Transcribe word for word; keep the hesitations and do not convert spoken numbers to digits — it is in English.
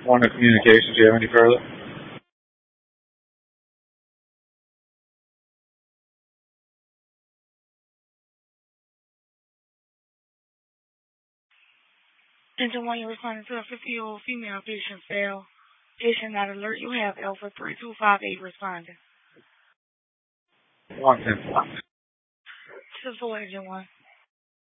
One of communications, do you have any further? Engine one, you're responding to a fifty-year-old female patient fail. Patient not alert. You have Alpha three two five eight responding. One ten. This is for Engine one.